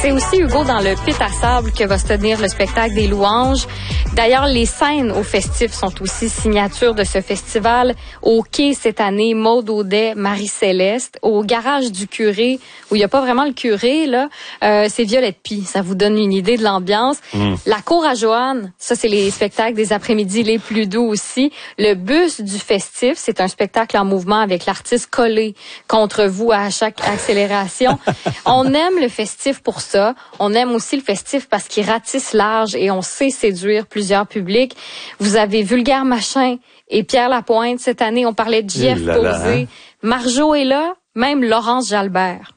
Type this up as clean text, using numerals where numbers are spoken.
C'est aussi, Hugo, dans le Pit à sable que va se tenir le spectacle des louanges. D'ailleurs, les scènes au festif sont aussi signature de ce festival. Au quai cette année, Maude Audet, Marie-Céleste. Au garage du curé, où il n'y a pas vraiment le curé, là, c'est Violette Pie. Ça vous donne une idée de l'ambiance. La cour à Joanne, ça, c'est les spectacles des après-midi les plus doux aussi. Le bus du festif, c'est un spectacle en mouvement avec l'artiste collé contre vous à chaque accélération. On aime le festif pour ça. On aime aussi le festif parce qu'il ratisse large et on sait séduire plusieurs publics. Vous avez Vulgaire Machin et Pierre Lapointe. Cette année, on parlait de Jeff Posé. Marjo est là, même Laurence Jalbert.